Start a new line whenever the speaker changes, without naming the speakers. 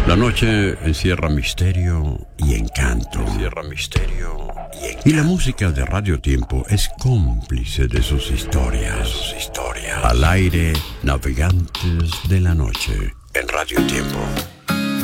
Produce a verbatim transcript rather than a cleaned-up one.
La noche encierra misterio y encanto.
Encierra misterio y encanto.
Y la música de Radio Tiempo es cómplice de sus historias.
De sus historias.
Al aire, navegantes de la noche.
En Radio Tiempo.